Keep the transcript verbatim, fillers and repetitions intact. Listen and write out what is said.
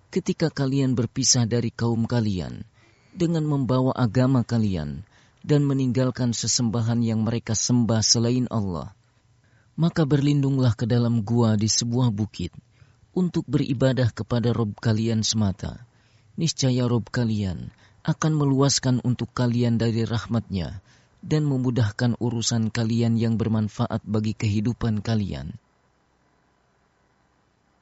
ketika kalian berpisah dari kaum kalian dengan membawa agama kalian dan meninggalkan sesembahan yang mereka sembah selain Allah. Maka berlindunglah ke dalam gua di sebuah bukit untuk beribadah kepada Rob kalian semata. Niscaya Rob kalian akan meluaskan untuk kalian dari rahmatnya dan memudahkan urusan kalian yang bermanfaat bagi kehidupan kalian.